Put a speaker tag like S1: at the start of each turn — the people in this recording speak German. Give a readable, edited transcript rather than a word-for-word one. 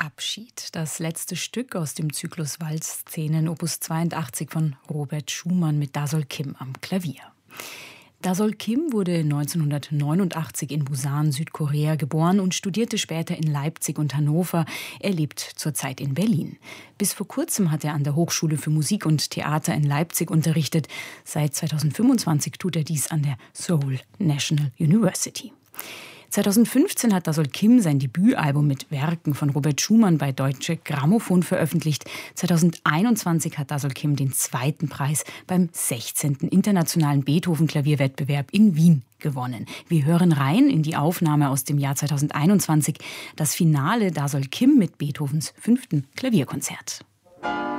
S1: Abschied, das letzte Stück aus dem Zyklus Walzszenen Opus 82 von Robert Schumann mit Da Sol Kim am Klavier. Da Sol Kim wurde 1989 in Busan, Südkorea geboren und studierte später in Leipzig und Hannover. Er lebt zurzeit in Berlin. Bis vor kurzem hat er an der Hochschule für Musik und Theater in Leipzig unterrichtet. Seit 2025 tut er dies an der Seoul National University. 2015 hat Da Sol Kim sein Debütalbum mit Werken von Robert Schumann bei Deutsche Grammophon veröffentlicht. 2021 hat Da Sol Kim den zweiten Preis beim 16. Internationalen Beethoven-Klavierwettbewerb in Wien gewonnen. Wir hören rein in die Aufnahme aus dem Jahr 2021, das Finale Da Sol Kim mit Beethovens 5. Klavierkonzert.